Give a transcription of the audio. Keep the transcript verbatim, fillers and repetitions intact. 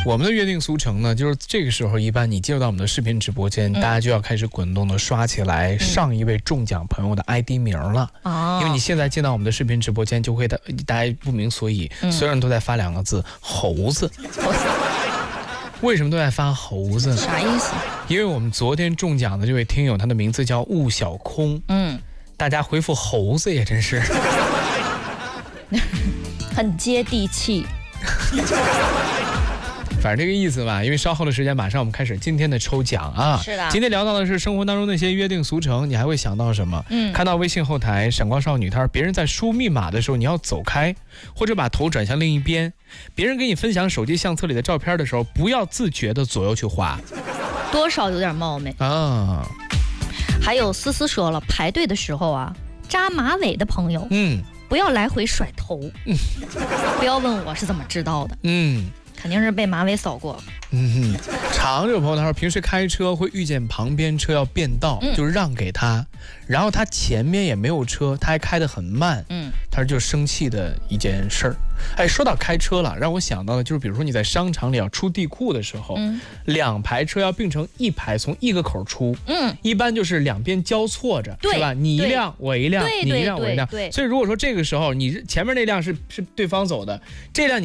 我们的约定俗成呢，就是这个时候一般你进入到我们的视频直播间，嗯、大家就要开始滚动的刷起来上一位中奖朋友的 I D 名了。哦、嗯，因为你现在进到我们的视频直播间，就会大大家不明所以，嗯、所有人都在发两个字“猴子”。为什么都在发猴子？ 啥意思？ 因为我们昨天中奖的这位听友，他的名字叫雾小空。嗯，大家回复猴子也真是很接地气。 反正这个意思吧，因为稍后的时间马上我们开始今天的抽奖啊。 是的。 今天聊到的是生活当中那些约定俗成，你还会想到什么？嗯，看到微信后台闪光少女，她说别人在输密码的时候你要走开，或者把头转向另一边。别人给你分享手机相册里的照片的时候，不要自觉的左右去滑， 多少有点冒昧啊。还有思思说了，排队的时候啊，扎马尾的朋友，嗯，不要来回甩头，嗯，不要问我是怎么知道的，嗯。肯定是被马尾扫过。 嗯哼，常有朋友他说，平时开车会遇见旁边车要变道，嗯、就让给他，然后他前面也没有车，他还开得很慢，嗯，他说就生气的一件事儿。哎，说到开车了，让我想到了，就是比如说你在商场里要出地库的时候，嗯、两排车要并成一排，从一个口出，嗯，一般就是两边交错着，是吧？你一辆我一辆，你一辆我一辆，所以如果说这个时候你前面那辆是是对方走的，这辆你